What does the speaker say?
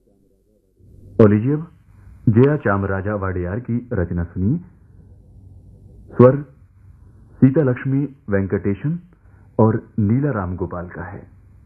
और लीजिए अब जया चामराजा वाडियार की रचना सुनिए। स्वर सीता लक्ष्मी वेंकटेशन और नीला राम गोपाल का है।